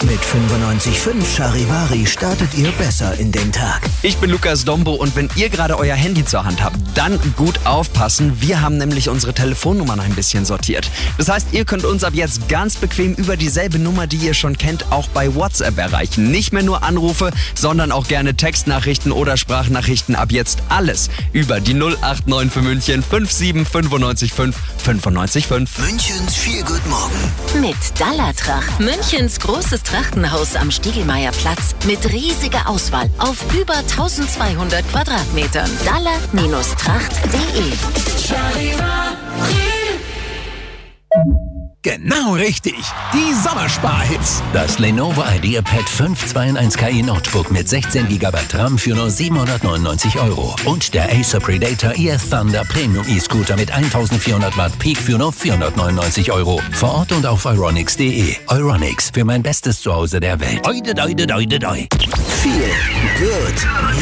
Mit 95.5 Charivari startet ihr besser in den Tag. Ich bin Lukas Dombo und wenn ihr gerade euer Handy zur Hand habt, dann gut aufpassen. Wir haben nämlich unsere Telefonnummern ein bisschen sortiert. Das heißt, ihr könnt uns ab jetzt ganz bequem über dieselbe Nummer, die ihr schon kennt, auch bei WhatsApp erreichen. Nicht mehr nur Anrufe, sondern auch gerne Textnachrichten oder Sprachnachrichten. Ab jetzt alles über die 089 für München 57959 955. Münchens Feel-Good Morgen. Mit Dallatracht. Münchens großes Trachtenhaus am Stiegelmeierplatz mit riesiger Auswahl auf über 1200 Quadratmetern. Dalla-tracht.de. Genau richtig. Die Sommersparhits. Das Lenovo IdeaPad 5 2-in-1 KI Notebook mit 16 GB RAM für nur 799 €. Und der Acer Predator EF Thunder Premium E-Scooter mit 1400 Watt Peak für nur 499 €. Vor Ort und auf euronics.de. Euronics, für mein bestes Zuhause der Welt. Feel Good